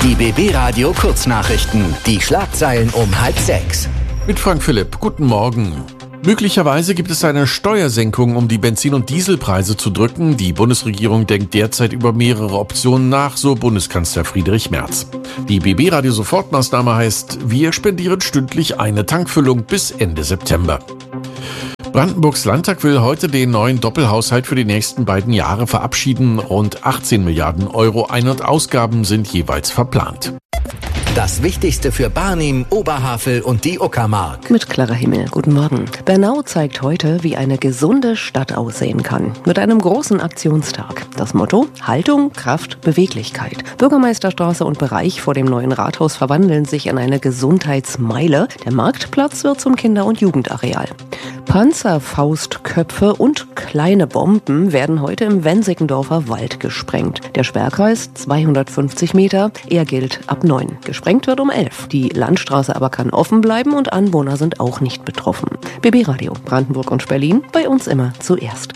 Die BB Radio Kurznachrichten. Die Schlagzeilen um 5:30. Mit Frank Philipp. Guten Morgen. Möglicherweise gibt es eine Steuersenkung, um die Benzin- und Dieselpreise zu drücken. Die Bundesregierung denkt derzeit über mehrere Optionen nach, so Bundeskanzler Friedrich Merz. Die BB Radio Sofortmaßnahme heißt, wir spendieren stündlich eine Tankfüllung bis Ende September. Brandenburgs Landtag will heute den neuen Doppelhaushalt für die nächsten beiden Jahre verabschieden. Rund 18 Milliarden Euro Ein- und Ausgaben sind jeweils verplant. Das Wichtigste für Barnim, Oberhavel und die Uckermark. Mit Clara Himmel, guten Morgen. Bernau zeigt heute, wie eine gesunde Stadt aussehen kann. Mit einem großen Aktionstag. Das Motto: Haltung, Kraft, Beweglichkeit. Bürgermeisterstraße und Bereich vor dem neuen Rathaus verwandeln sich in eine Gesundheitsmeile. Der Marktplatz wird zum Kinder- und Jugendareal. Panzerfaustköpfe und kleine Bomben werden heute im Wensickendorfer Wald gesprengt. Der Sperrkreis 250 Meter, er gilt ab 9. Gesprengt wird um 11. Die Landstraße aber kann offen bleiben und Anwohner sind auch nicht betroffen. BB Radio, Brandenburg und Berlin, bei uns immer zuerst.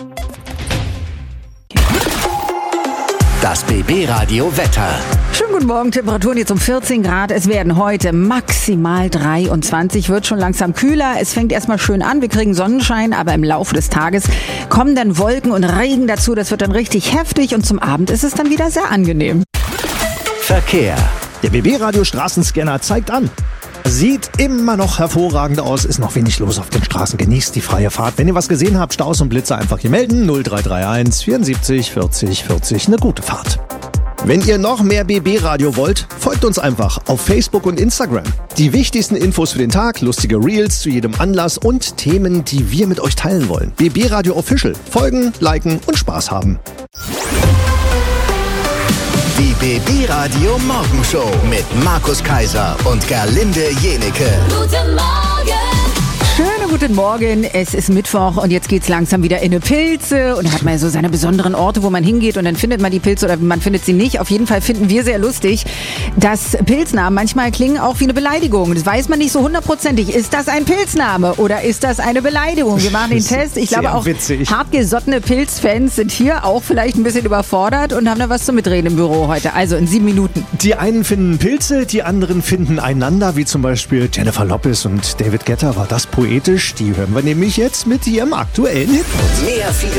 Das BB Radio Wetter. Schönen guten Morgen, Temperaturen jetzt um 14 Grad. Es werden heute maximal 23, wird schon langsam kühler. Es fängt erstmal schön an, wir kriegen Sonnenschein, aber im Laufe des Tages kommen dann Wolken und Regen dazu. Das wird dann richtig heftig und zum Abend ist es dann wieder sehr angenehm. Verkehr. Der BB-Radio Straßenscanner zeigt an. Sieht immer noch hervorragend aus, ist noch wenig los auf den Straßen. Genießt die freie Fahrt. Wenn ihr was gesehen habt, Staus und Blitze einfach hier melden. 0331 74 40 40. Eine gute Fahrt. Wenn ihr noch mehr BB-Radio wollt, folgt uns einfach auf Facebook und Instagram. Die wichtigsten Infos für den Tag, lustige Reels zu jedem Anlass und Themen, die wir mit euch teilen wollen. BB-Radio Official. Folgen, liken und Spaß haben. Die BB Radio Morgenshow mit Markus Kaiser und Gerlinde Jenecke. Guten Morgen! Schönen guten Morgen, es ist Mittwoch und jetzt geht's langsam wieder in eine Pilze und da hat man ja so seine besonderen Orte, wo man hingeht und dann findet man die Pilze oder man findet sie nicht. Auf jeden Fall finden wir sehr lustig, dass Pilznamen manchmal klingen auch wie eine Beleidigung. Das weiß man nicht so hundertprozentig. Ist das ein Pilzname oder ist das eine Beleidigung? Wir machen den Test. Ich glaube auch hartgesottene Pilzfans sind hier auch vielleicht ein bisschen überfordert und haben da was zum Mitreden im Büro heute. Also in 7 Minuten. Die einen finden Pilze, die anderen finden einander, wie zum Beispiel Jennifer Lopez und David Guetta. War das poetisch? Die hören wir nämlich jetzt mit ihrem aktuellen Hit. Mehr